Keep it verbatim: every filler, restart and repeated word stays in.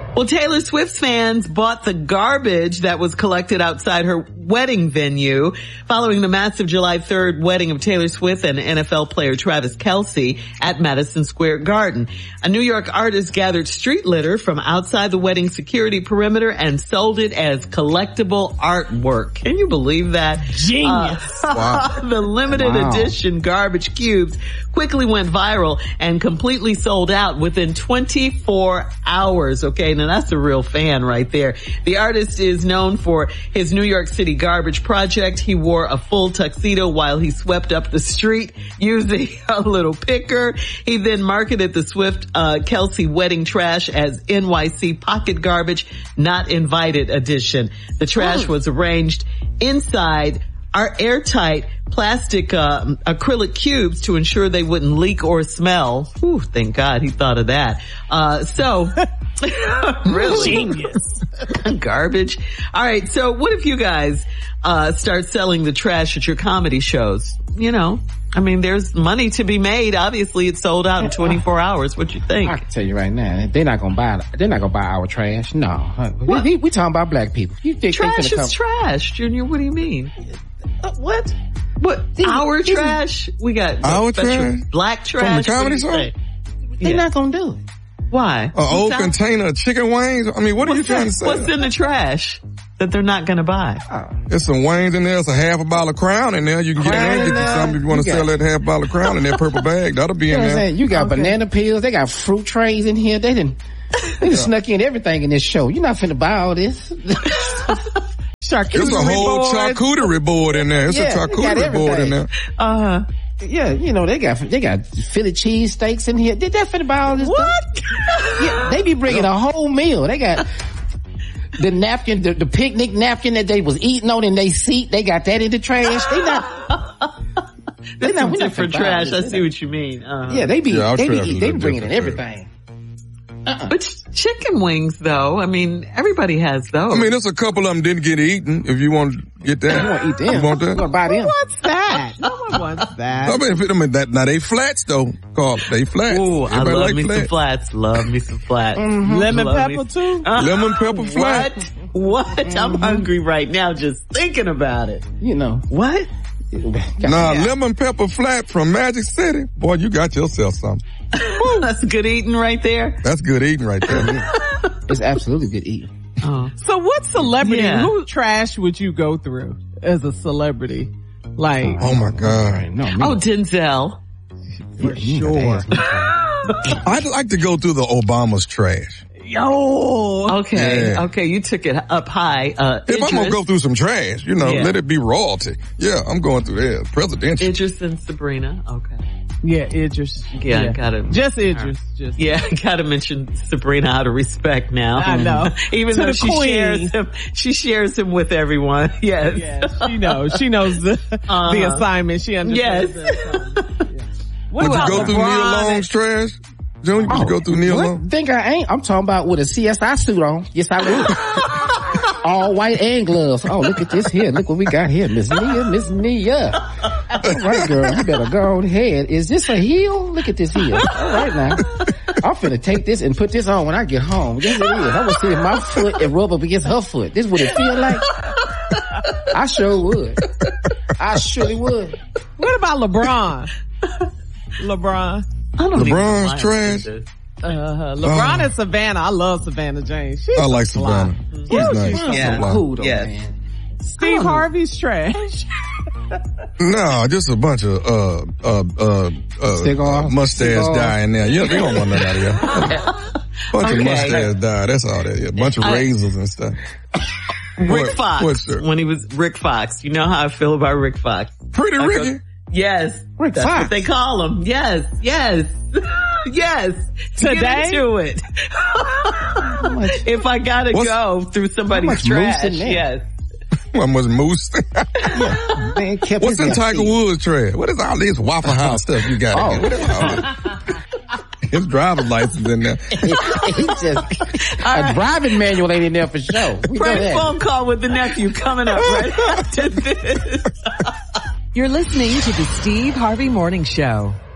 Well, Taylor Swift's fans bought the garbage that was collected outside her wedding venue following the massive July third wedding of Taylor Swift and N F L player Travis Kelce at Madison Square Garden. A New York artist gathered street litter from outside the wedding security perimeter and sold it as collectible artwork. Can you believe that? Genius. Uh, wow. The limited wow. edition garbage cubes quickly went viral and completely sold out within twenty-four hours. Okay, now that's a real fan right there. The artist is known for his New York City garbage project. He wore a full tuxedo while he swept up the street using a little picker. He then marketed the Swift uh Kelce wedding trash as N Y C pocket garbage, not invited edition. The trash oh. was arranged inside our airtight plastic uh, acrylic cubes to ensure they wouldn't leak or smell. Whew, thank God he thought of that. Uh, so, really? Genius. Garbage. All right, so what if you guys uh start selling the trash at your comedy shows? You know, I mean, there's money to be made. Obviously, it's sold out in twenty-four hours. What you think? I can tell you right now, they're not gonna buy. They're not gonna buy our trash. No, what? We, we talking about black people. You think trash they is trash, Junior? What do you mean? Uh, what? What? These, our these, trash? We got our trash? Black trash? From the comedy show? They're yeah. not gonna do it. Why? An old sound- container of chicken wings? I mean, what what's are you trying that? to say? What's in the trash that they're not gonna buy? Oh. There's some wings in there. There's a half a bottle of Crown in there. You can Crown get, get you something if you want to sell that half bottle of Crown in that purple bag. That'll be you in know there. You got okay. banana peels. They got fruit trays in here. They didn't, they done snuck in everything in this show. You're not finna buy all this. Charcuterie There's a whole board. charcuterie board in there. It's yeah, a charcuterie board in there. Uh-huh. Yeah, you know, they got, they got Philly cheese steaks in here. Did that finna buy all this what? stuff? Yeah, they be bringing a whole meal. They got the napkin, the, the picnic napkin that they was eating on in their seat. They got that in the trash. They not, they not, different trash. I see what you mean. Uh-huh. Yeah, they be, yeah, they be, they be bringing in everything. Uh-uh. But ch- chicken wings, though, I mean, everybody has those. I mean, there's a couple of them didn't get eaten. If you want to get that, you want to eat them? You want that? You want to buy them? Who wants that? No one wants that. I mean, if it, I mean that, now they flats though, Carl. They flats. Ooh, I love like me flats. some flats. Love me some flats. Mm-hmm. Lemon love pepper me. too? Uh, Lemon pepper flat. What? What? Mm-hmm. I'm hungry right now just thinking about it. You know. What? Nah, lemon pepper flat from Magic City. Boy, you got yourself something. That's good eating right there. That's good eating right there. It's absolutely good eating. Oh. So what celebrity, yeah. who trash would you go through as a celebrity? Like, oh my God. No, oh, Denzel. For sure. I'd like to go through the Obama's trash. Yo. Okay. Yeah. Okay. You took it up high. Uh, if Idris. I'm gonna go through some trash, you know, yeah. let it be royalty. Yeah, I'm going through there. Presidential. Idris and Sabrina. Okay. Yeah, Idris. Yeah, yeah. gotta. Just Idris. Just. Yeah, gotta mention Sabrina out of respect now. I know. Even to though she queen. shares him, she shares him with everyone. Yes. Yeah, she knows. She knows the, uh-huh. the assignment. She understands yes. the assignment. Yeah. What Would you go through LeBron? Neil Long's trash? Junior, would oh, you go through Neil what? Long? Think I ain't. I'm talking about with a C S I suit on. Yes, I would. All white and gloves. Oh, look at this here. Look what we got here. Miss Nia, Miss Nia. All right, girl. You better go on ahead. Is this a heel? Look at this heel. All right now. I'm finna take this and put this on when I get home. Yes, it is. I'm gonna see my foot and rub up against her foot. This is what it feel like. I sure would. I surely would. What about LeBron? LeBron. I don't LeBron's trash. Uh, LeBron uh, and Savannah. I love Savannah James. She's I like Savannah. She's yeah, nice. She's yeah. so cool though, yes. man. Steve Harvey's trash. No, just a bunch of uh uh uh, uh mustache dye in there. Yeah, they don't want none out of here. Bunch okay. of mustache dye. That's all that is. A bunch of I, razors and stuff. Rick what, Fox. What, when he was Rick Fox. You know how I feel about Rick Fox. Pretty I Ricky. Go, yes. Rick That's Fox. what they call him. Yes. Yes. Yes. Today? Get into it. If I gotta What's, go through somebody's trash. Yes. What was moose? Yeah, man kept What's in Tiger Woods trash? What is all this Waffle House stuff you got oh, in there? What is his driver's license in there. He just, a driving manual ain't in there for sure. We Prank phone call with the nephew coming up right after this. You're listening to the Steve Harvey Morning Show.